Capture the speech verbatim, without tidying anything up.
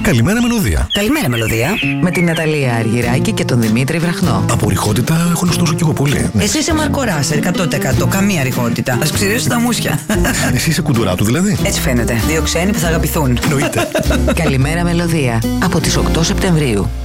Καλημέρα Μελωδία. Καλημέρα Μελωδία. Με την Ναταλία Αργυράκη και τον Δημήτρη Βραχνό. Από ρηχότητα έχω ωστόσο κι εγώ πολύ. Εσύ είσαι Μαρκοράσερ, εκατό τοις εκατό. Καμία ρηχότητα. Ας ξηρίσουν τα μουσια. Εσύ είσαι κουντουρά του δηλαδή. Έτσι φαίνεται. Δύο ξένοι που θα αγαπηθούν. Εννοείται. Καλημέρα Μελωδία. Από τις οκτώ Σεπτεμβρίου.